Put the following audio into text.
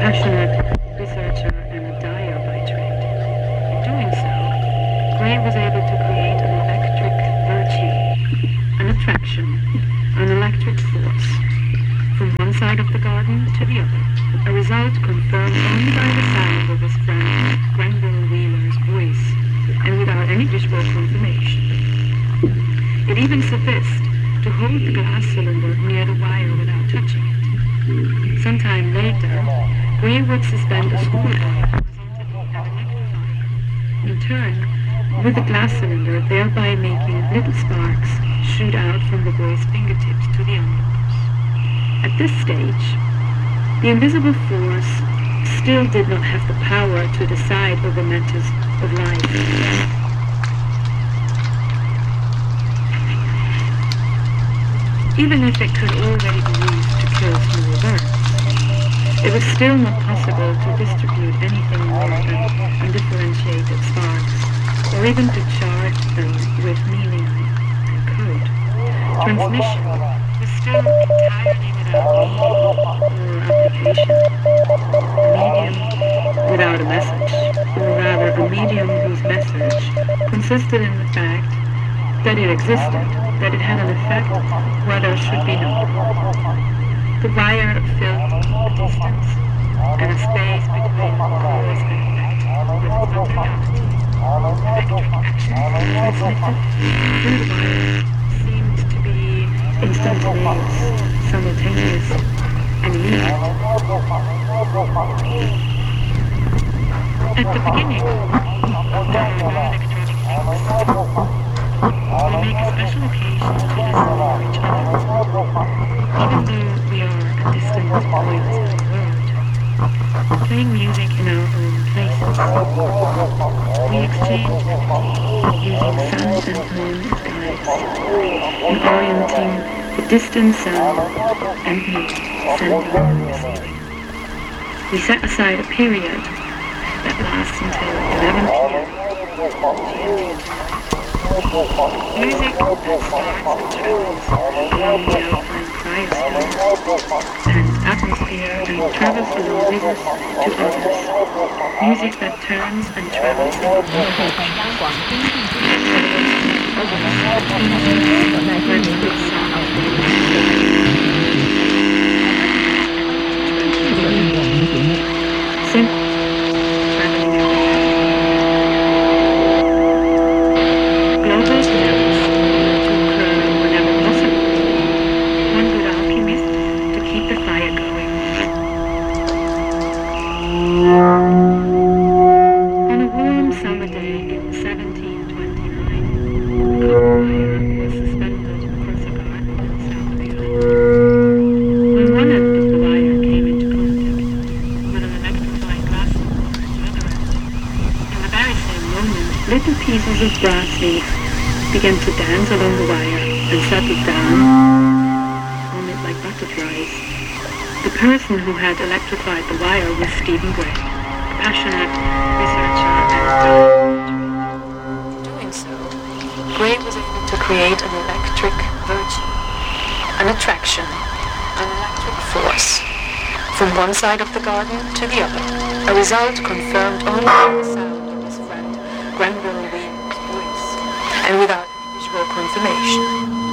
passionate researcher and a dyer by trade. In doing so, Gray was able to create an electric virtue, an attraction, an electric force, from one side of the garden to the other, a result confirmed only by the sound of his friend Grenville Wheeler's voice, and without any visual confirmation. It even sufficed to hold the glass cylinder near the wire without touching it. Sometime later, Gray would suspend a screwdriver horizontally and electrify it. In turn, with the glass cylinder, thereby making little sparks shoot out from the boy's fingertips to the envelopes. At this stage, the invisible force still did not have the power to decide over matters of life. Even if it could already be used to kill small birds, it was still not possible to distribute anything more than undifferentiated sparks, or even to charge them with meaning and code. Transmission was still entirely without meaning or application. A medium without a message, or rather a medium whose message consisted in the fact that it existed, that it had an effect where there should be none. The wire filled a distance and a space between cause and effect with materiality. Electric action transmitted through the wire seemed to be instantaneous, simultaneous, and immediate. At the beginning, there were no electronic links. We make a special occasion to listen for each other, even though we are at distant points of the world, playing music in our own places. We exchange empathy using sound and tone as guides, in orienting the distant sound and mood sending and receiving. We set aside a period that lasts until 11 p.m. GMT. Music that starts and travels along the alpine cryosphere and atmosphere and travels along rivers to others. Music that turns and travels along the pieces of brass leaf began to dance along the wire and settled down on it like butterflies. The person who had electrified the wire was Stephen Gray, a passionate researcher and in doing so, Gray was able to create an electric virtue, an attraction, an electric force, from one side of the garden to the other, a result confirmed only by the sound of his friend Grenville Wheeler's voice, and without visual confirmation.